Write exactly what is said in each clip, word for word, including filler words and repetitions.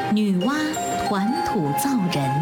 女娲团土造人。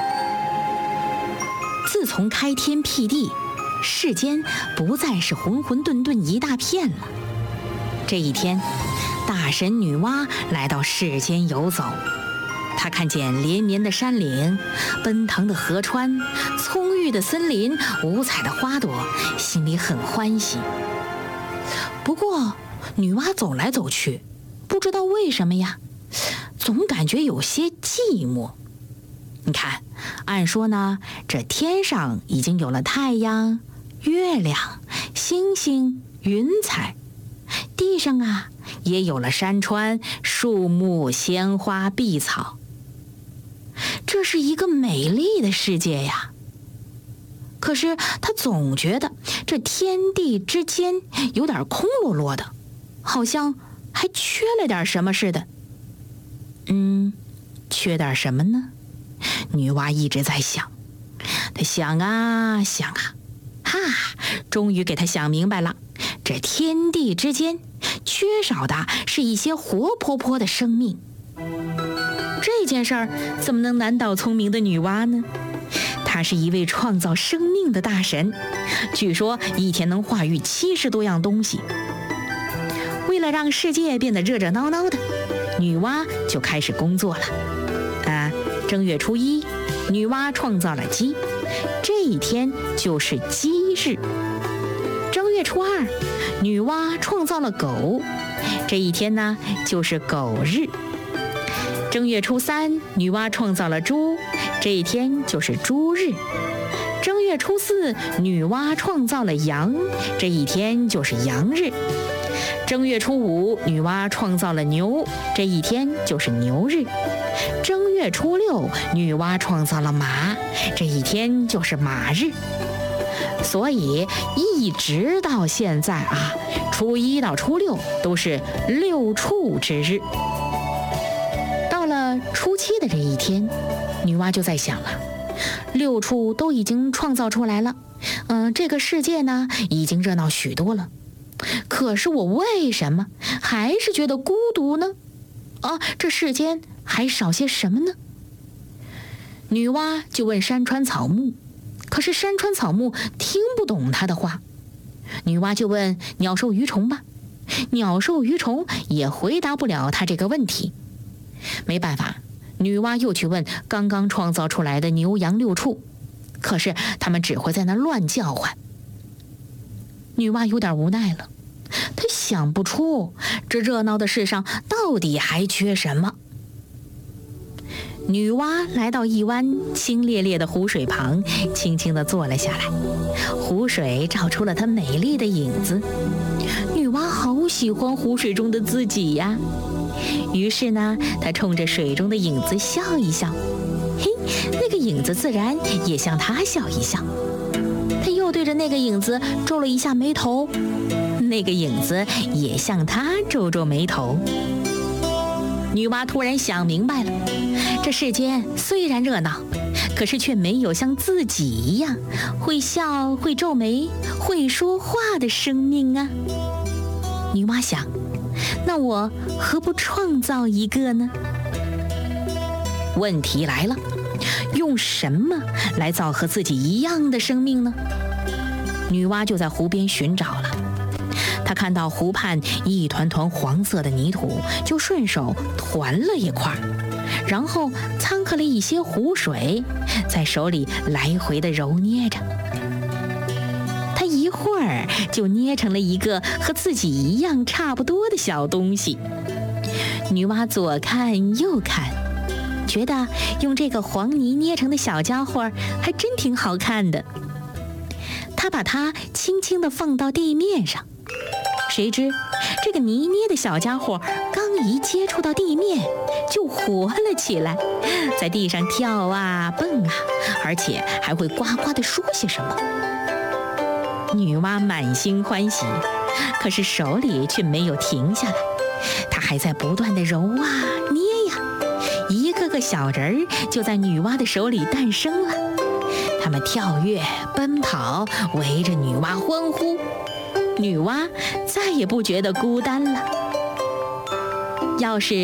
自从开天辟地，世间不再是混混沌沌一大片了。这一天，大神女娲来到世间游走，她看见连绵的山岭、奔腾的河川、葱郁的森林、五彩的花朵，心里很欢喜。不过，女娲走来走去，不知道为什么呀，总感觉有些寂寞。你看，按说呢，这天上已经有了太阳、月亮、星星、云彩，地上啊也有了山川、树木、鲜花、碧草，这是一个美丽的世界呀。可是他总觉得这天地之间有点空落落的，好像还缺了点什么似的。嗯，缺点什么呢？女娲一直在想，她想啊想啊，哈，终于给她想明白了。这天地之间缺少的是一些活泼泼的生命。这件事儿怎么能难倒聪明的女娲呢？她是一位创造生命的大神，据说一天能化育七十多样东西。为了让世界变得热热闹闹的，女娲就开始工作了。啊，正月初一，女娲创造了鸡，这一天就是鸡日。正月初二，女娲创造了狗，这一天呢就是狗日。正月初三，女娲创造了猪，这一天就是猪日。正月初四，女娲创造了羊，这一天就是羊日。正月初五，女娲创造了牛，这一天就是牛日。正月初六，女娲创造了马，这一天就是马日。所以一直到现在啊，初一到初六都是六畜之日。到了初七的这一天，女娲就在想了，六畜都已经创造出来了，嗯，这个世界呢已经热闹许多了，可是我为什么还是觉得孤独呢？啊，这世间还少些什么呢？女娲就问山川草木，可是山川草木听不懂她的话。女娲就问鸟兽鱼虫吧，鸟兽鱼虫也回答不了她这个问题。没办法，女娲又去问刚刚创造出来的牛羊六畜，可是他们只会在那乱叫唤。女娲有点无奈了，她想不出这热闹的世上到底还缺什么。女娲来到一湾清冽冽的湖水旁，轻轻地坐了下来。湖水照出了她美丽的影子，女娲好喜欢湖水中的自己呀。于是呢，她冲着水中的影子笑一笑，嘿，那个影子自然也向她笑一笑。她又对着那个影子皱了一下眉头，那个影子也向她皱皱眉头。女娲突然想明白了，这世间虽然热闹，可是却没有像自己一样会笑、会皱眉、会说话的生命啊。女娲想，那我何不创造一个呢？问题来了，用什么来造和自己一样的生命呢？女娲就在湖边寻找了。她看到湖畔一团团黄色的泥土，就顺手团了一块，然后掺和了一些湖水，在手里来回的揉捏着。她一会儿就捏成了一个和自己一样差不多的小东西。女娲左看右看，觉得用这个黄泥捏成的小家伙还真挺好看的。她把它轻轻地放到地面上，谁知这个泥捏的小家伙刚一接触到地面就活了起来，在地上跳啊蹦啊，而且还会呱呱地说些什么。女娲满心欢喜，可是手里却没有停下来，她还在不断地揉啊捏呀，一个个小人儿就在女娲的手里诞生了。他们跳跃奔跑，围着女娲欢呼。女娲再也不觉得孤单了。要是